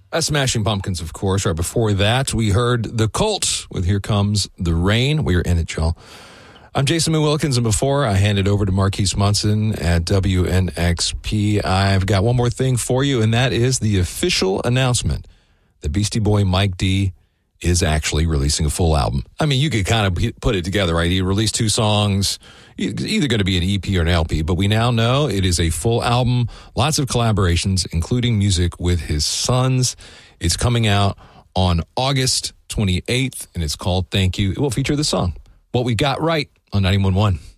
Smashing Pumpkins, of course. Right before that, we heard The Cult with Here Comes the Rain. We are in it, y'all. I'm Jason Moon Wilkins, and before I hand it over to Marquise Munson at WNXP, I've got one more thing for you, and that is the official announcement that Beastie Boy Mike D is actually releasing a full album. I mean, you could kind of put it together, right? He released 2 songs. It's either going to be an EP or an LP, but we now know it is a full album, lots of collaborations, including music with his sons. It's coming out on August 28th, and it's called Thank You. It will feature the song What We Got Right on 91.1.